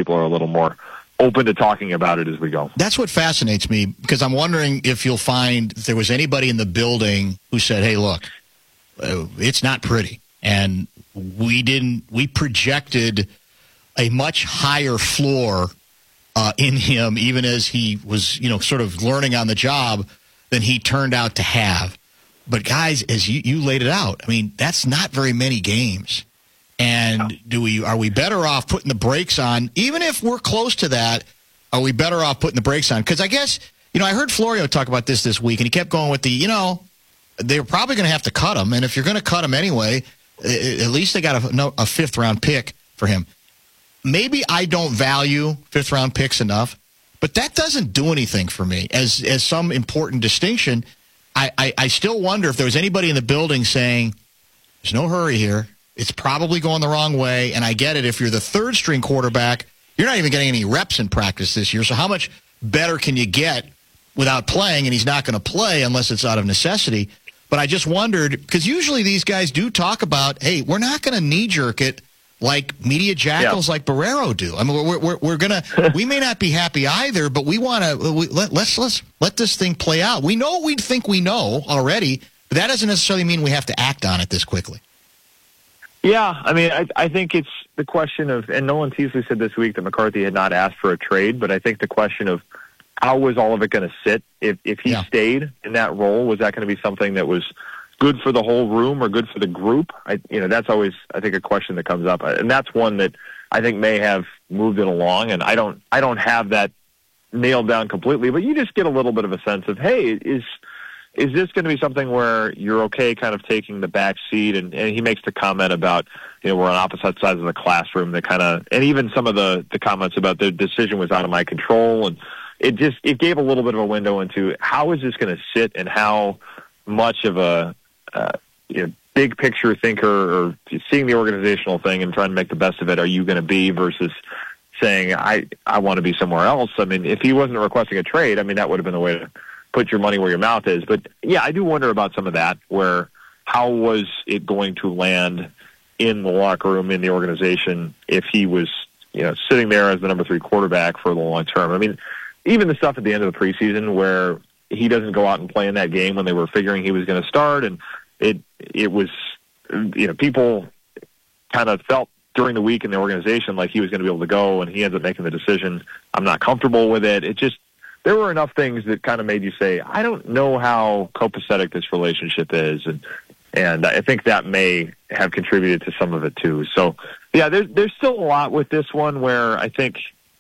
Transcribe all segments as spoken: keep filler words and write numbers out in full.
people are a little more open to talking about it as we go. That's what fascinates me, because I'm wondering if you'll find if there was anybody in the building who said, hey, look, uh, it's not pretty. And we didn't, we projected a much higher floor uh, in him, even as he was, you know, sort of learning on the job than he turned out to have. But guys, as you, you laid it out, I mean, that's not very many games. And do we are we better off putting the brakes on, even if we're close to that? Are we better off putting the brakes on? Because I guess, you know, I heard Florio talk about this this week, and he kept going with the, you know, they're probably going to have to cut him. And if you're going to cut him anyway, at least they got a, a fifth round pick for him. Maybe I don't value fifth round picks enough, but that doesn't do anything for me as as some important distinction. I, I, I still wonder if there was anybody in the building saying, there's no hurry here. It's probably going the wrong way, and I get it. If you're the third-string quarterback, you're not even getting any reps in practice this year, so how much better can you get without playing? And he's not going to play unless it's out of necessity. But I just wondered, because usually these guys do talk about, hey, we're not going to knee-jerk it like media jackals yeah. like Barrero do. I mean, we're, we're, we're going to – we may not be happy either, but we want to – let, let's, let's let this thing play out. We know what we think we know already, but that doesn't necessarily mean we have to act on it this quickly. Yeah, I mean, I, I think it's the question of, and Nolan Teasley said this week that McCarthy had not asked for a trade, but I think the question of how was all of it going to sit? If if he yeah. stayed in that role, was that going to be something that was good for the whole room or good for the group? I, you know, that's always, I think, a question that comes up, and that's one that I think may have moved it along. And I don't, I don't have that nailed down completely, but you just get a little bit of a sense of, hey, is. Is this going to be something where you're okay kind of taking the back seat? And, and he makes the comment about, you know, we're on opposite sides of the classroom, that kind of, and even some of the, the comments about the decision was out of my control. And it just, it gave a little bit of a window into how is this going to sit and how much of a, uh, you know, big picture thinker or seeing the organizational thing and trying to make the best of it are you going to be versus saying, I, I want to be somewhere else. I mean, if he wasn't requesting a trade, I mean, that would have been the way to put your money where your mouth is. But yeah, I do wonder about some of that, where how was it going to land in the locker room, in the organization, if he was, you know, sitting there as the number three quarterback for the long term. I mean, even the stuff at the end of the preseason where he doesn't go out and play in that game when they were figuring he was going to start, and it it was, you know, people kind of felt during the week in the organization like he was going to be able to go, and he ends up making the decision, I'm not comfortable with it. It just, there were enough things that kind of made you say, I don't know how copacetic this relationship is. And and I think that may have contributed to some of it too. So, yeah, there's, there's still a lot with this one where I think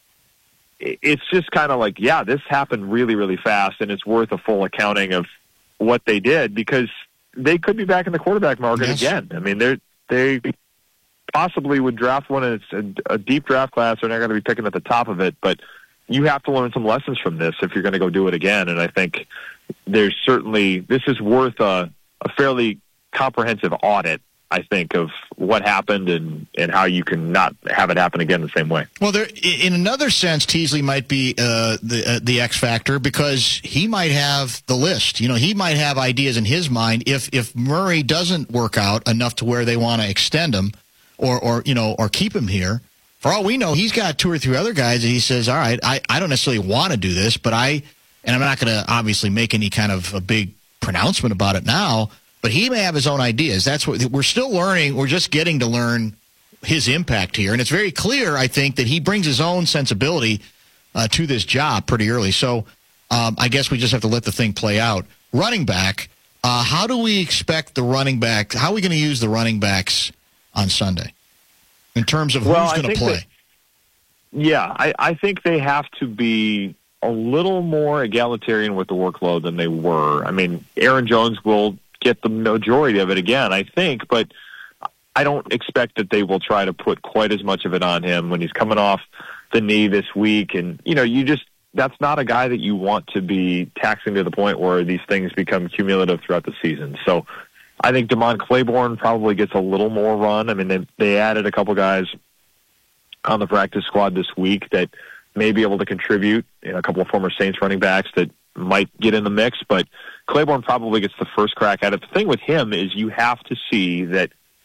it's just kind of like, yeah, this happened really, really fast, and it's worth a full accounting of what they did, because they could be back in the quarterback market yes. again. I mean, they're, they possibly would draft one, and it's a, a deep draft class. They're not going to be picking at the top of it, but you have to learn some lessons from this if you're going to go do it again. And I think there's certainly, this is worth a, a fairly comprehensive audit, I think, of what happened and, and how you can not have it happen again the same way. Well, there, in another sense, Teasley might be uh, the uh, the X factor, because he might have the list. You know, he might have ideas in his mind. If if Murray doesn't work out enough to where they want to extend him, or or you know, or keep him here, for all we know, he's got two or three other guys that he says, all right, I, I don't necessarily want to do this, but I, and I'm not going to obviously make any kind of a big pronouncement about it now, but he may have his own ideas. That's what we're still learning. We're just getting to learn his impact here. And it's very clear, I think, that he brings his own sensibility uh, to this job pretty early. So um, I guess we just have to let the thing play out. Running back, uh, how do we expect the running back, how are we going to use the running backs on Sunday in terms of well, who's going to play? That, yeah, I, I think they have to be a little more egalitarian with the workload than they were. I mean, Aaron Jones will get the majority of it again, I think, but I don't expect that they will try to put quite as much of it on him when he's coming off the knee this week. And, you know, you just, that's not a guy that you want to be taxing to the point where these things become cumulative throughout the season. So I think Damon Claiborne probably gets a little more run. I mean, they, they added a couple guys on the practice squad this week that may be able to contribute, you know, a couple of former Saints running backs that might get in the mix, but Claiborne probably gets the first crack at it. The thing with him is you have to see that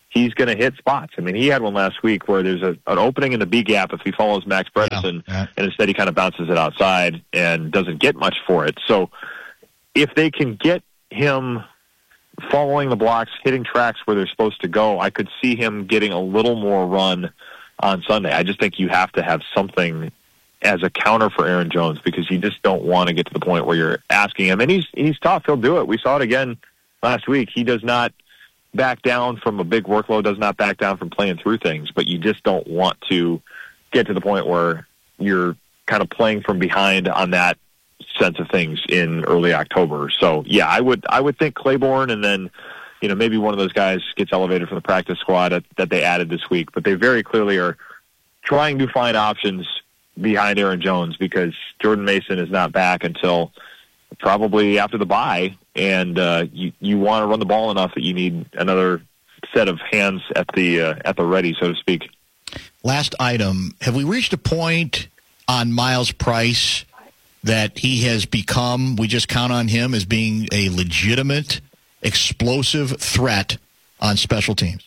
he's going to hit spots. I mean, he had one last week where there's a, an opening in the B gap if he follows Max Bredesen, yeah, yeah. and instead he kind of bounces it outside and doesn't get much for it. So if they can get him following the blocks, hitting tracks where they're supposed to go, I could see him getting a little more run on Sunday. I just think you have to have something as a counter for Aaron Jones, because you just don't want to get to the point where you're asking him. And he's he's tough. He'll do it. We saw it again last week. He does not back down from a big workload, does not back down from playing through things, but you just don't want to get to the point where you're kind of playing from behind on that sense of things in early October. So, yeah, I would I would think Claiborne, and then, you know, maybe one of those guys gets elevated from the practice squad that, that they added this week. But they very clearly are trying to find options behind Aaron Jones, because Jordan Mason is not back until probably after the bye, and uh, you you want to run the ball enough that you need another set of hands at the uh, at the ready, so to speak. Last item: have we reached a point on Miles Price that he has become? We just count on him as being a legitimate, explosive threat on special teams.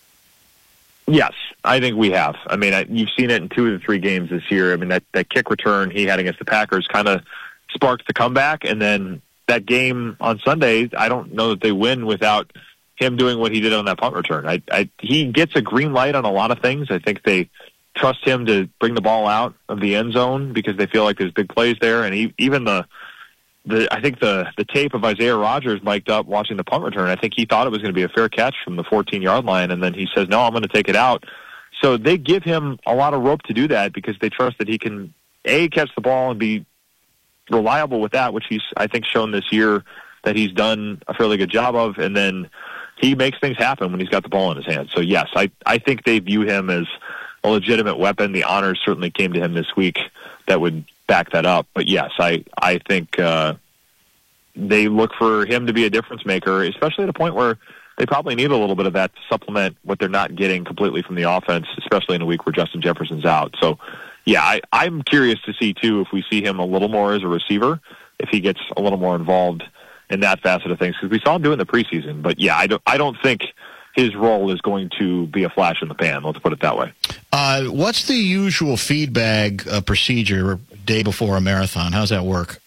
Yes, I think we have. I mean, I, you've seen it in two of the three games this year. I mean, that, that kick return he had against the Packers kind of sparked the comeback, and then that game on Sunday, I don't know that they win without him doing what he did on that punt return. I, I, he gets a green light on a lot of things. I think they trust him to bring the ball out of the end zone because they feel like there's big plays there, and he, even the The, I think the, the tape of Isaiah Rodgers mic'd up watching the punt return, I think he thought it was going to be a fair catch from the fourteen-yard line, and then he says, no, I'm going to take it out. So they give him a lot of rope to do that because they trust that he can, A, catch the ball and be reliable with that, which he's, I think, shown this year that he's done a fairly good job of, and then he makes things happen when he's got the ball in his hand. So, yes, I, I think they view him as a legitimate weapon. The honors certainly came to him this week that would back that up. But yes, I, I think uh, they look for him to be a difference maker, especially at a point where they probably need a little bit of that to supplement what they're not getting completely from the offense, especially in a week where Justin Jefferson's out. So, yeah, I, I'm curious to see, too, if we see him a little more as a receiver, if he gets a little more involved in that facet of things, because we saw him do it in the preseason. But, yeah, I don't, I don't think his role is going to be a flash in the pan. Let's put it that way. Uh, what's the usual feedback uh, procedure day before a marathon? How's that work?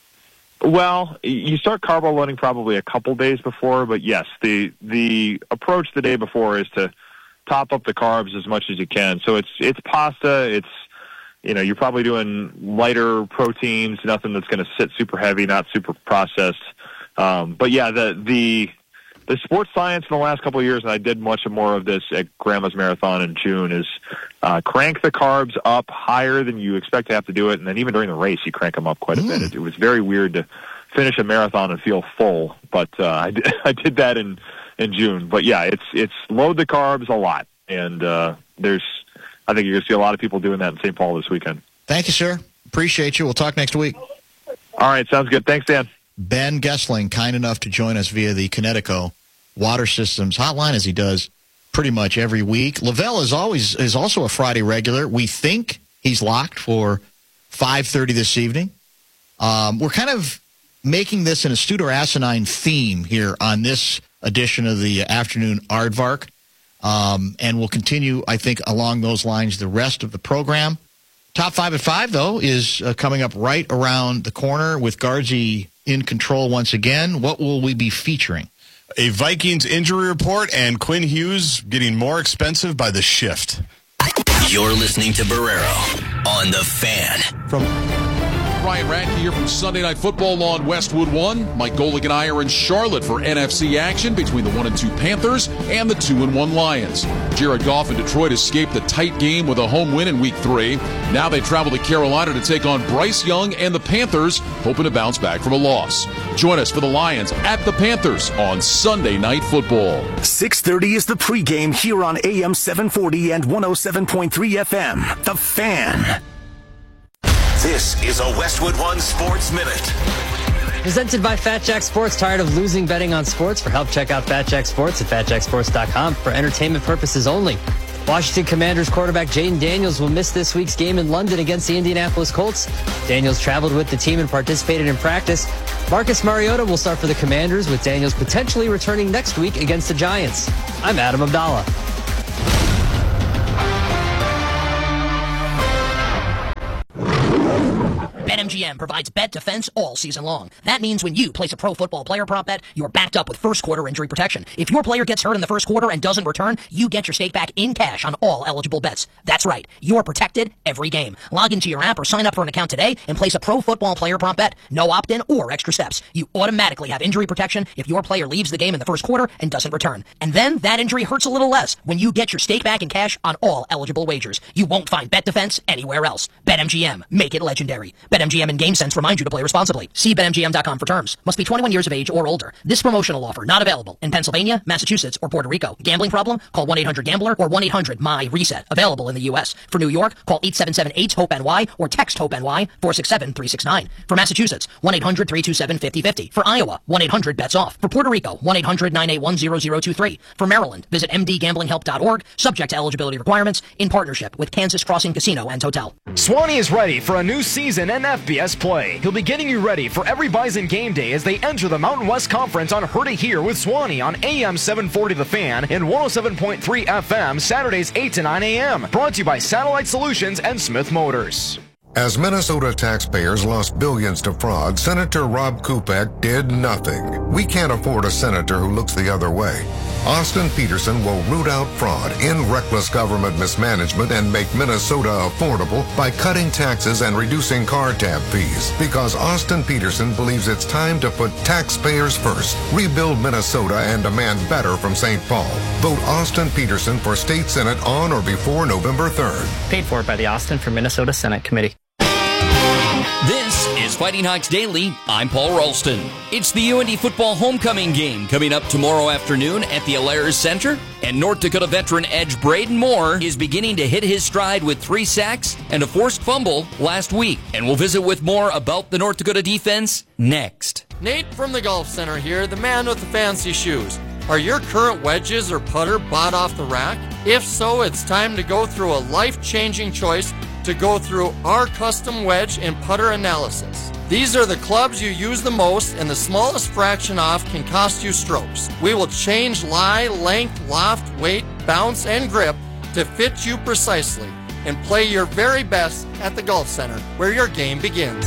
Well, you start carb loading probably a couple days before, but yes, the the approach the day before is to top up the carbs as much as you can. So it's it's pasta, it's, you know, you're probably doing lighter proteins, nothing that's going to sit super heavy, not super processed. Um, but yeah, the the The sports science in the last couple of years, and I did much more of this at Grandma's Marathon in June, is uh, crank the carbs up higher than you expect to have to do it, and then even during the race, you crank them up quite a mm. bit. It, it was very weird to finish a marathon and feel full, but uh, I, did, I did that in, in June. But yeah, it's it's load the carbs a lot, and uh, there's I think you're going to see a lot of people doing that in Saint Paul this weekend. Thank you, sir. Appreciate you. We'll talk next week. All right, sounds good. Thanks, Dan. Ben Gessling, kind enough to join us via the Connecticut Water Systems hotline, as he does pretty much every week. Lavelle is always is also a Friday regular. We think he's locked for five thirty this evening. Um, we're kind of making this an astute or asinine theme here on this edition of the afternoon Aardvark, um, and we'll continue, I think, along those lines the rest of the program. Top five at five, though, is uh, coming up right around the corner with Guardsy in control once again. What will we be featuring? A Vikings injury report and Quinn Hughes getting more expensive by the shift. You're listening to Barrero on The Fan. From Ryan Radke here from Sunday Night Football on Westwood One. Mike Golick and I are in Charlotte for N F C action between the one and two Panthers and the two and one Lions. Jared Goff and Detroit escaped the tight game with a home win in week three. Now they travel to Carolina to take on Bryce Young and the Panthers, hoping to bounce back from a loss. Join us for the Lions at the Panthers on Sunday Night Football. six thirty is the pregame here on A M seven forty and one oh seven point three F M. The Fan. This is a Westwood One Sports Minute. Presented by Fat Jack Sports. Tired of losing betting on sports? For help, check out Fat Jack Sports at fat jack sports dot com for entertainment purposes only. Washington Commanders quarterback Jayden Daniels will miss this week's game in London against the Indianapolis Colts. Daniels traveled with the team and participated in practice. Marcus Mariota will start for the Commanders, with Daniels potentially returning next week against the Giants. I'm Adam Abdallah. BetMGM provides bet defense all season long. That means when you place a pro football player prop bet, you're backed up with first quarter injury protection. If your player gets hurt in the first quarter and doesn't return, you get your stake back in cash on all eligible bets. That's right. You're protected every game. Log into your app or sign up for an account today and place a pro football player prop bet. No opt-in or extra steps. You automatically have injury protection if your player leaves the game in the first quarter and doesn't return. And then that injury hurts a little less when you get your stake back in cash on all eligible wagers. You won't find bet defense anywhere else. BetMGM. Make it legendary. BetMGM and GameSense remind you to play responsibly. See Bet M G M dot com for terms. Must be twenty-one years of age or older. This promotional offer not available in Pennsylvania, Massachusetts, or Puerto Rico. Gambling problem? Call one eight hundred gambler or one eight hundred M Y reset. Available in the U S. For New York, call eight seven seven eight hope N Y or text HOPE-NY four six seven three six nine. For Massachusetts, one eight hundred three two seven five zero five zero. For Iowa, one eight hundred bets off. For Puerto Rico, one eight hundred nine eight one zero zero two three. For Maryland, visit m d gambling help dot org. Subject to eligibility requirements. In partnership with Kansas Crossing Casino and Hotel. Swanee is ready for a new season in F B S play. He'll be getting you ready for every Bison game day as they enter the Mountain West Conference on Heard It Here with Swanee on A M seven forty The Fan and one oh seven point three F M Saturdays eight to nine a.m. Brought to you by Satellite Solutions and Smith Motors. As Minnesota taxpayers lost billions to fraud, Senator Rob Kupek did nothing. We can't afford a senator who looks the other way. Austin Peterson will root out fraud, end reckless government mismanagement, and make Minnesota affordable by cutting taxes and reducing car tab fees. Because Austin Peterson believes it's time to put taxpayers first, rebuild Minnesota, and demand better from Saint Paul. Vote Austin Peterson for State Senate on or before November third. Paid for by the Austin for Minnesota Senate Committee. This is Fighting Hawks Daily. I'm Paul Ralston. It's the U N D football homecoming game coming up tomorrow afternoon at the Alaris Center. And North Dakota veteran edge Braden Moore is beginning to hit his stride with three sacks and a forced fumble last week. And we'll visit with more about the North Dakota defense next. Nate from the Golf Center here, the man with the fancy shoes. Are your current wedges or putter bought off the rack? If so, it's time to go through a life-changing choice to go through our custom wedge and putter analysis. These are the clubs you use the most, and the smallest fraction off can cost you strokes. We will change lie, length, loft, weight, bounce, and grip to fit you precisely and play your very best at the Golf Center, where your game begins.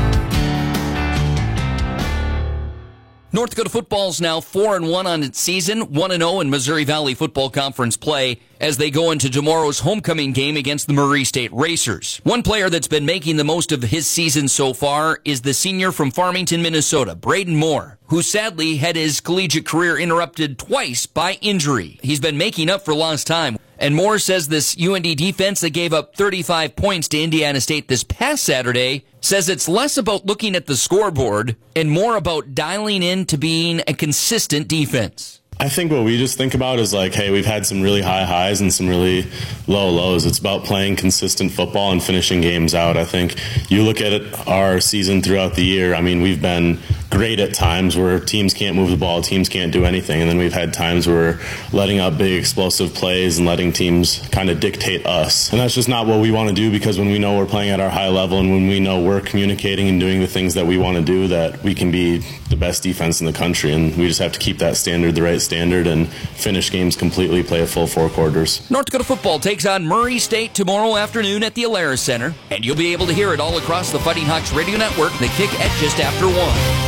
North Dakota football's now four and one on its season, one and oh in Missouri Valley Football Conference play as they go into tomorrow's homecoming game against the Murray State Racers. One player that's been making the most of his season so far is the senior from Farmington, Minnesota, Braden Moore, who sadly had his collegiate career interrupted twice by injury. He's been making up for lost time. And Moore says this U N D defense that gave up thirty-five points to Indiana State this past Saturday says it's less about looking at the scoreboard and more about dialing in to being a consistent defense. I think what we just think about is like, hey, we've had some really high highs and some really low lows. It's about playing consistent football and finishing games out. I think you look at it, our season throughout the year, I mean, we've been great at times where teams can't move the ball, teams can't do anything. And then we've had times where we're letting out big explosive plays and letting teams kind of dictate us. And that's just not what we want to do, because when we know we're playing at our high level and when we know we're communicating and doing the things that we want to do, that we can be the best defense in the country. And we just have to keep that standard the right standard and finish games completely, play a full four quarters. North Dakota football takes on Murray State tomorrow afternoon at the Alaris Center, and you'll be able to hear it all across the Fighting Hawks radio network. The kick at just after one.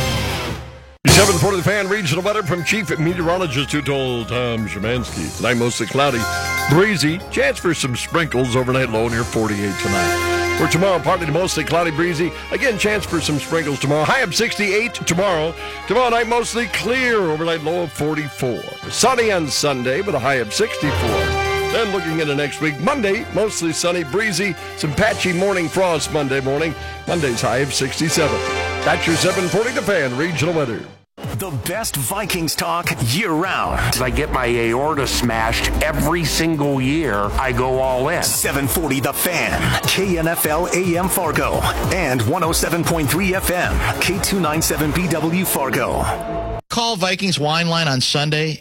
seven forty The Fan regional weather from Chief Meteorologist who told Tom Szymanski. Tonight mostly cloudy, breezy, chance for some sprinkles, overnight low near forty-eight tonight. For tomorrow, partly to mostly cloudy, breezy. Again, chance for some sprinkles tomorrow. High of sixty-eight tomorrow. Tomorrow night, mostly clear, overnight low of forty-four. Sunny on Sunday with a high of sixty-four. Then looking into next week, Monday, mostly sunny, breezy, some patchy morning frost Monday morning. Monday's high of sixty-seven. That's your seven forty The Fan regional weather. The best Vikings talk year-round. I get my aorta smashed every single year. I go all in. seven forty The Fan, K N F L A M Fargo, and one oh seven point three F M, K two ninety-seven B W Fargo. Call Vikings Wine Line on Sunday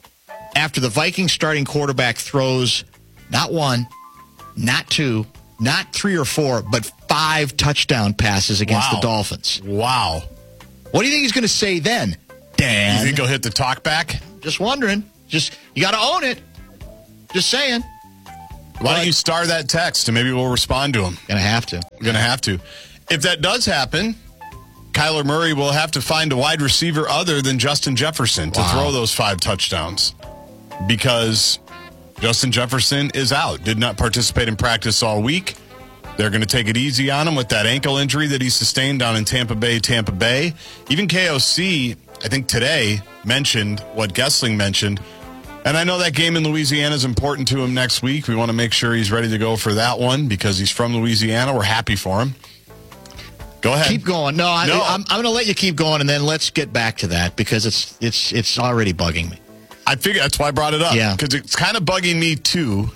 after the Vikings starting quarterback throws not one, not two, not three or four, but five touchdown passes against wow. the Dolphins. Wow. What do you think he's going to say then, Dan? You think he'll hit the talk back? Just wondering. Just you got to own it. Just saying. Why don't you star that text and maybe we'll respond to him? Gonna have to. Gonna have to. If that does happen, Kyler Murray will have to find a wide receiver other than Justin Jefferson to Wow. throw those five touchdowns because Justin Jefferson is out. Did not participate in practice all week. They're going to take it easy on him with that ankle injury that he sustained down in Tampa Bay, Tampa Bay. Even K O C, I think today, mentioned what Gessling mentioned. And I know that game in Louisiana is important to him next week. We want to make sure he's ready to go for that one because he's from Louisiana. We're happy for him. Go ahead. Keep going. No, I, No. I'm, I'm going to let you keep going, and then let's get back to that because it's it's it's already bugging me. I figured that's why I brought it up. Yeah. Because it's kind of bugging me, too.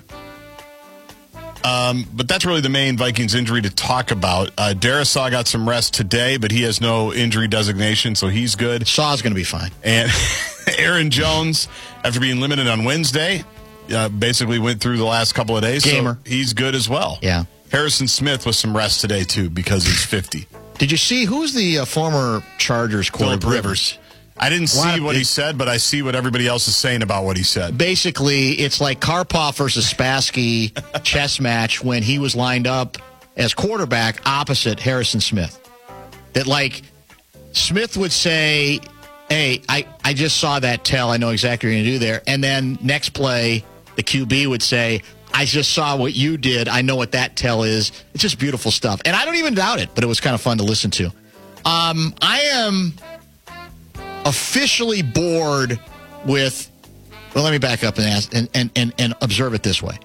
Um, but that's really the main Vikings injury to talk about. Uh, Darisaw got some rest today, but he has no injury designation, so he's good. Saw's going to be fine. And Aaron Jones, after being limited on Wednesday, uh, basically went through the last couple of days. Gamer. So he's good as well. Yeah. Harrison Smith with some rest today, too, because he's fifty. Did you see who's the uh, former Chargers quarterback? Philip Rivers. I didn't see what he said, but I see what everybody else is saying about what he said. Basically, it's like Karpov versus Spassky chess match when he was lined up as quarterback opposite Harrison Smith. That, like, Smith would say, hey, I, I just saw that tell. I know exactly what you're going to do there. And then next play, the Q B would say, I just saw what you did. I know what that tell is. It's just beautiful stuff. And I don't even doubt it, but it was kind of fun to listen to. Um, I am officially bored with, well, let me back up and ask and, and, and, and observe it this way.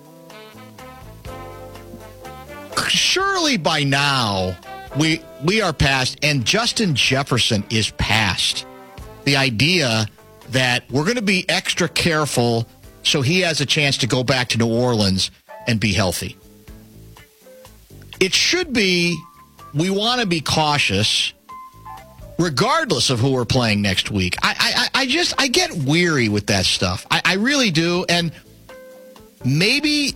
Surely by now we we are past, and Justin Jefferson is past the idea that we're going to be extra careful so he has a chance to go back to New Orleans and be healthy. It should be we want to be cautious regardless of who we're playing next week. I, I, I just, I get weary with that stuff. I, I really do. And maybe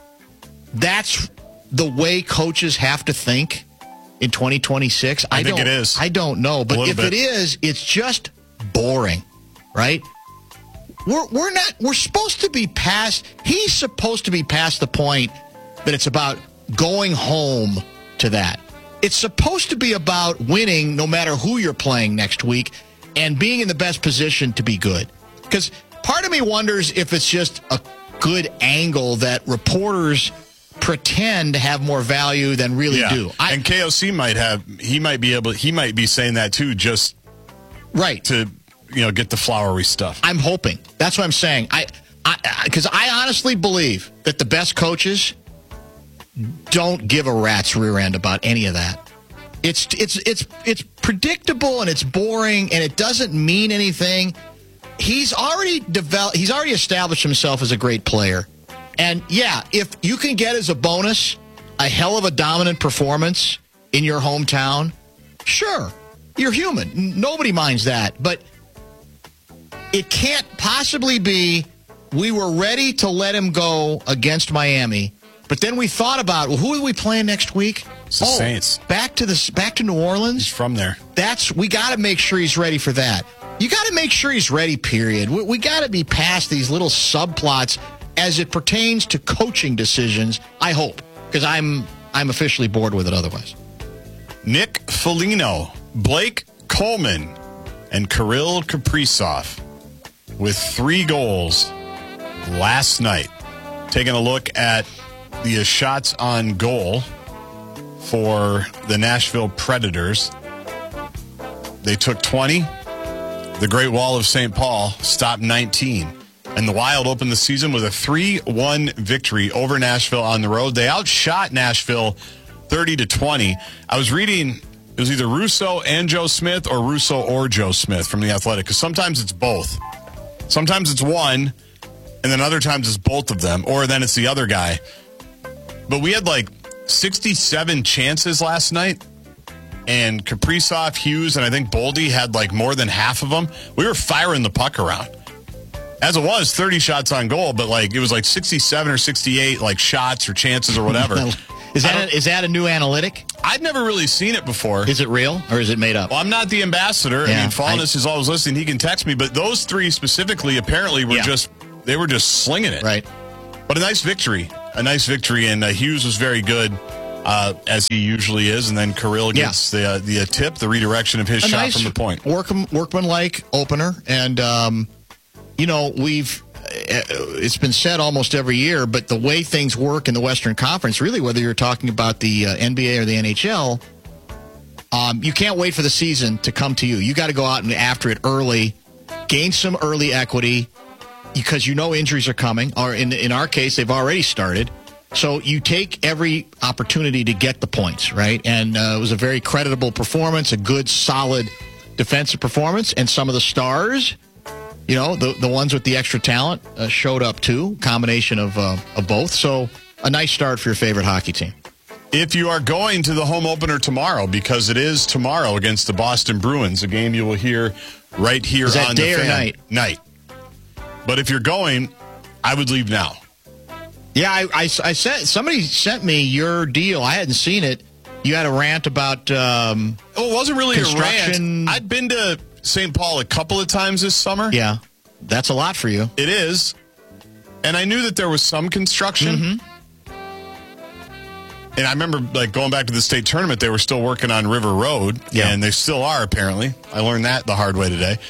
that's the way coaches have to think in twenty twenty-six. I, I think don't, it is. I don't know. But if bit. it is, it's just boring, right? We're, we're not, we're supposed to be past, he's supposed to be past the point that it's about going home to that. It's supposed to be about winning no matter who you're playing next week and being in the best position to be good. Because part of me wonders if it's just a good angle that reporters pretend have more value than really yeah. do. I, and K O C might have, he might be able, he might be saying that too, just right to, you know, get the flowery stuff. I'm hoping. That's what I'm saying. I, I, because I honestly believe that the best coaches don't give a rat's rear end about any of that. It's it's it's it's predictable and it's boring and it doesn't mean anything. He's already developed. He's already established himself as a great player. And yeah, if you can get as a bonus a hell of a dominant performance in your hometown, sure, you're human. Nobody minds that. But it can't possibly be we were ready to let him go against Miami. But then we thought about, well, who are we playing next week? It's the oh, Saints. Back to the back to New Orleans. He's from there. That's we got to make sure he's ready for that. You got to make sure he's ready. Period. We, we got to be past these little subplots as it pertains to coaching decisions. I hope, because I'm I'm officially bored with it. Otherwise, Nick Foligno, Blake Coleman, and Kirill Kaprizov with three goals last night. Taking a look at the shots on goal for the Nashville Predators. They took twenty. The Great Wall of Saint Paul stopped nineteen. And the Wild opened the season with a three one victory over Nashville on the road. They outshot Nashville thirty to twenty. I was reading, it was either Russo and Joe Smith or Russo or Joe Smith from The Athletic, because sometimes it's both. Sometimes it's one, and then other times it's both of them, or then it's the other guy. But we had like sixty-seven chances last night, and Kaprizov, Hughes, and I think Boldy had like more than half of them. We were firing the puck around. As it was, thirty shots on goal, but like it was like sixty-seven or sixty-eight like shots or chances or whatever. Is that a, is that a new analytic? I've never really seen it before. Is it real or is it made up? Well, I'm not the ambassador. Yeah, I mean, Fallness I, is always listening. He can text me. But those three specifically apparently were yeah. just, they were just slinging it. Right. But a nice victory. A nice victory. And uh, Hughes was very good, uh, as he usually is. And then Kirill gets yeah. the uh, the uh, tip, the redirection of his a shot nice from the point. Work, workman-like opener. And, um, you know, we've... it's been said almost every year, but the way things work in the Western Conference, really, whether you're talking about the uh, N B A or the N H L, um, you can't wait for the season to come to you. You got to go out and after it early, gain some early equity because you know injuries are coming, or in, in our case, they've already started. So you take every opportunity to get the points, right? And uh, it was a very creditable performance, a good, solid defensive performance, and some of the stars... You know, the the ones with the extra talent uh, showed up, too. Combination of, uh, of both. So, a nice start for your favorite hockey team. If you are going to the home opener tomorrow, because it is tomorrow against the Boston Bruins, a game you will hear right here is that on day the or fan. night? Night. But if you're going, I would leave now. Yeah, I, I, I sent, somebody sent me your deal. I hadn't seen it. You had a rant about um, well, it wasn't really construction. a rant. I've been to Saint Paul a couple of times this summer. Yeah, that's a lot for you. It is. And I knew that there was some construction. Mm-hmm. And I remember, like, going back to the state tournament, they were still working on River Road. Yeah. And they still are, apparently. I learned that the hard way today.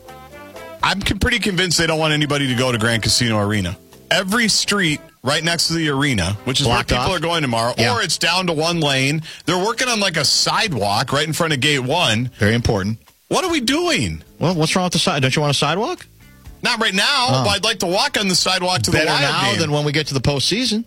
I'm pretty convinced they don't want anybody to go to Grand Casino Arena. Every street right next to the arena, which is Blocked where people off? are going tomorrow, Yeah. or it's down to one lane. They're working on, like, a sidewalk right in front of gate one. Very important. What are we doing? Well, what's wrong with the side? Don't you want a sidewalk? Not right now, Oh. but I'd like to walk on the sidewalk to Better the Wild now game. than when we get to the postseason.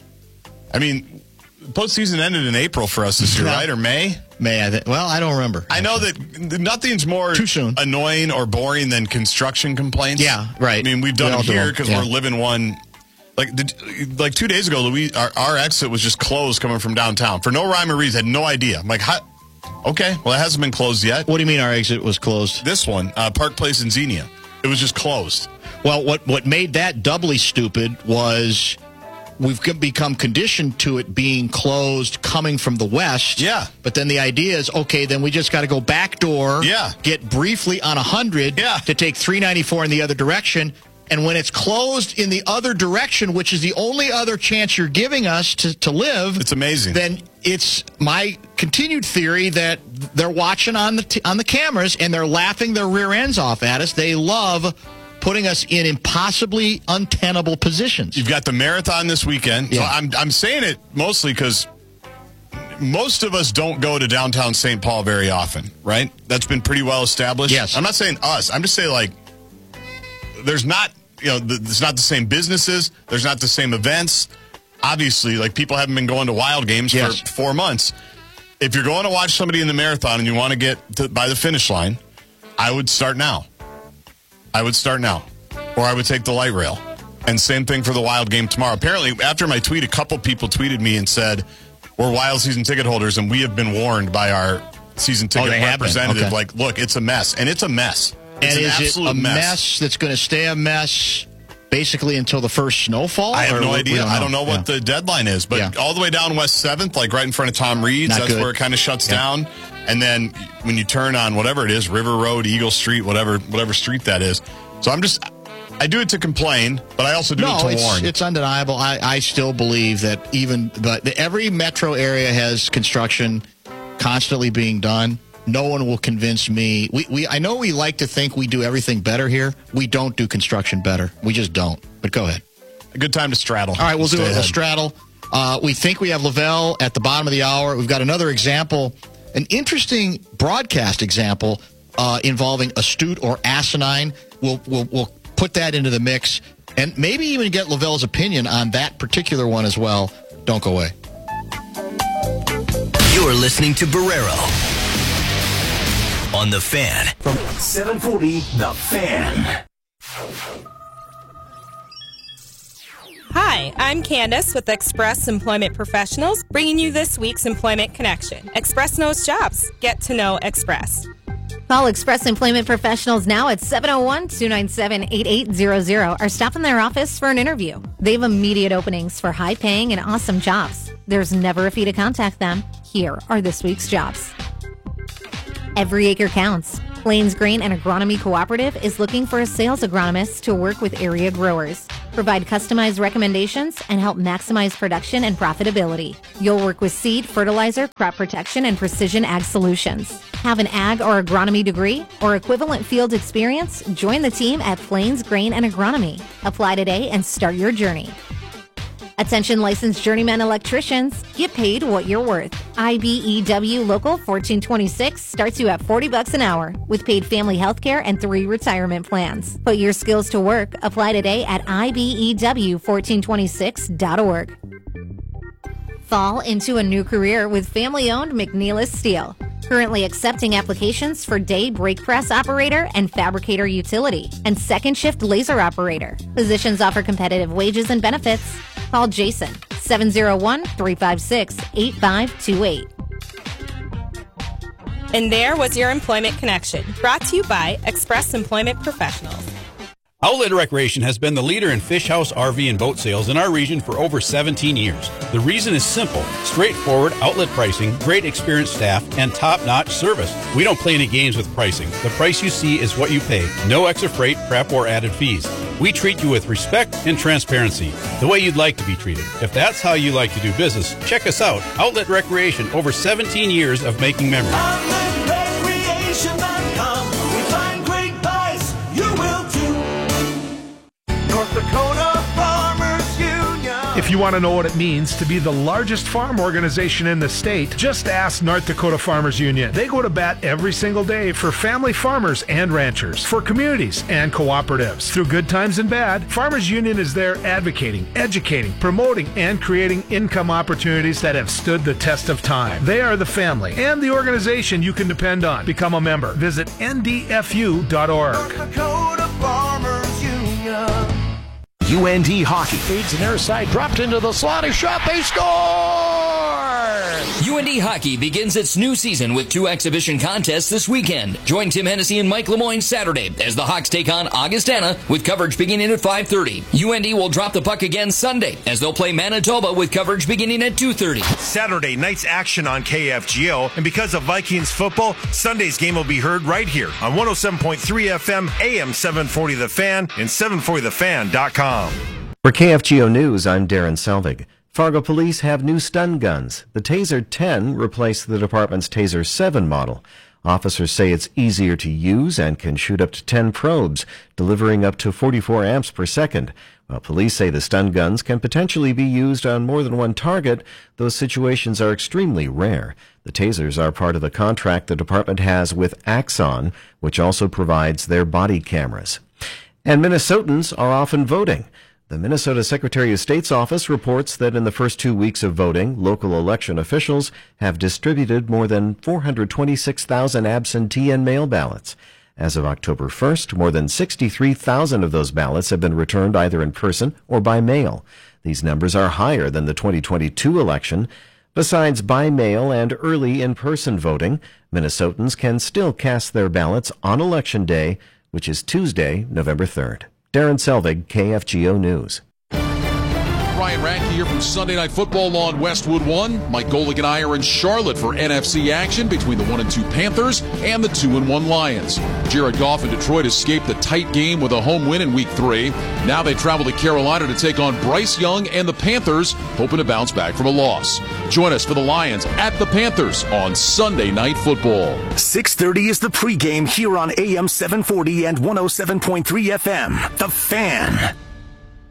I mean, postseason ended in April for us this year, No. right? Or May? May, I think. Well, I don't remember. I know that nothing's more Too soon. annoying or boring than construction complaints. Yeah, right. I mean, we've done We all it do here them. because Yeah. we're living one. Like the, like two days ago, Louis, our, our exit was just closed coming from downtown for no rhyme or reason. Had no idea. I'm like, how? Okay, well, it hasn't been closed yet. What do you mean our exit was closed? This one, uh, Park Place in Xenia. It was just closed. Well, what, what made that doubly stupid was we've become conditioned to it being closed coming from the west. Yeah. But then the idea is, okay, then we just got to go back door, Yeah. get briefly on one hundred Yeah. to take three ninety-four in the other direction. And when it's closed in the other direction, which is the only other chance you're giving us to, to live, It's amazing. then it's my continued theory that they're watching on the t- on the cameras and they're laughing their rear ends off at us. They love putting us in impossibly untenable positions. You've got the marathon this weekend. Yeah. So I'm I'm saying it mostly because most of us don't go to downtown Saint Paul very often, right? That's been pretty well established. Yes. I'm not saying us. I'm just saying, like, there's not, you know, the, there's not the same businesses. There's not the same events. Obviously, like, people haven't been going to Wild games Yes. for four months. If you're going to watch somebody in the marathon and you want to get to, by the finish line, I would start now. I would start now. Or I would take the light rail. And same thing for the Wild game tomorrow. Apparently, after my tweet, a couple people tweeted me and said, we're Wild season ticket holders, and we have been warned by our season ticket Oh, they have been? representative. Okay. Like, look, it's a mess. And it's a mess. It's and an is it absolute a mess. mess that's going to stay a mess basically until the first snowfall? I have Or no we- we idea. I don't know what Yeah. the deadline is, but Yeah. all the way down West seventh, like right in front of Tom Reed's, Not that's good. where it kind of shuts Yeah. down. And then when you turn on whatever it is, River Road, Eagle Street, whatever whatever street that is. So I'm just, I do it to complain, but I also do No, it to it's, warn. it's undeniable. I, I still believe that even but every metro area has construction constantly being done. No one will convince me. We, we I know we like to think we do everything better here. We don't do construction better. We just don't. But go ahead. A good time to straddle. All right, we'll do Stay a, a ahead. straddle. Uh, we think we have Lavelle at the bottom of the hour. We've got another example, an interesting broadcast example uh, involving astute or asinine. We'll, we'll, we'll put that into the mix and maybe even get Lavelle's opinion on that particular one as well. Don't go away. You're listening to Barrero on The Fan. From seven forty, The Fan. Hi, I'm Candace with Express Employment Professionals, bringing you this week's Employment Connection. Express knows jobs. Get to know Express. Call Express Employment Professionals now at seven oh one, two nine seven, eight eight zero zero or stop in their office for an interview. They have immediate openings for high-paying and awesome jobs. There's never a fee to contact them. Here are this week's jobs. Every acre counts. Plains Grain and Agronomy Cooperative is looking for a sales agronomist to work with area growers, provide customized recommendations, and help maximize production and profitability. You'll work with seed, fertilizer, crop protection, and precision ag solutions. Have an ag or agronomy degree or equivalent field experience? Join the team at Plains Grain and Agronomy. Apply today and start your journey. Attention licensed journeyman electricians, get paid what you're worth. I B E W Local fourteen twenty-six starts you at forty bucks an hour with paid family health care and three retirement plans. Put your skills to work. Apply today at I B E W fourteen twenty-six dot org. Fall into a new career with family-owned McNeilus Steel. Currently accepting applications for day brake press operator and fabricator utility and second shift laser operator. Positions offer competitive wages and benefits. Call Jason, seven oh one, three five six, eight five two eight. And there was your Employment Connection, brought to you by Express Employment Professionals. Outlet Recreation has been the leader in fish house, R V, and boat sales in our region for over seventeen years. The reason is simple: straightforward outlet pricing, great experienced staff, and top-notch service. We don't play any games with pricing. The price you see is what you pay. No extra freight, prep, or added fees. We treat you with respect and transparency, the way you'd like to be treated. If that's how you like to do business, check us out. Outlet Recreation, over seventeen years of making memories. outlet recreation dot com. We find great buys. You will too. North Dakota Farmers Union. If you want to know what it means to be the largest farm organization in the state, just ask North Dakota Farmers Union. They go to bat every single day for family farmers and ranchers, for communities and cooperatives. Through good times and bad, Farmers Union is there advocating, educating, promoting, and creating income opportunities that have stood the test of time. They are the family and the organization you can depend on. Become a member. Visit N D F U dot org. North Dakota Farmers Union. U N D Hockey. Feeds an near side, dropped into the slot, a shot, they score! U N D Hockey begins its new season with two exhibition contests this weekend. Join Tim Hennessy and Mike Lemoyne Saturday as the Hawks take on Augustana with coverage beginning at five thirty. U N D will drop the puck again Sunday as they'll play Manitoba with coverage beginning at two thirty. Saturday night's action on K F G O, and because of Vikings football, Sunday's game will be heard right here on one oh seven point three F M, A M seven forty The Fan, and seven forty the fan dot com. For K F G O News, I'm Darren Selvig. Fargo police have new stun guns. The Taser ten replaced the department's Taser seven model. Officers say it's easier to use and can shoot up to ten probes, delivering up to forty-four amps per second. While police say the stun guns can potentially be used on more than one target, those situations are extremely rare. The tasers are part of the contract the department has with Axon, which also provides their body cameras. And Minnesotans are often voting. The Minnesota Secretary of State's office reports that in the first two weeks of voting, local election officials have distributed more than four hundred twenty-six thousand absentee and mail ballots. As of October first, more than sixty-three thousand of those ballots have been returned either in person or by mail. These numbers are higher than the twenty twenty-two election. Besides by mail and early in-person voting, Minnesotans can still cast their ballots on Election Day, which is Tuesday, November third. Darren Selvig, K F G O News. Ryan Radke here from Sunday Night Football on Westwood One. Mike Golick and I are in Charlotte for N F C action between the one and two Panthers and the two and one Lions. Jared Goff and Detroit escaped the tight game with a home win in Week Three. Now they travel to Carolina to take on Bryce Young and the Panthers, hoping to bounce back from a loss. Join us for the Lions at the Panthers on Sunday Night Football. six thirty is the pregame here on A M seven forty and one oh seven point three F M. The Fan.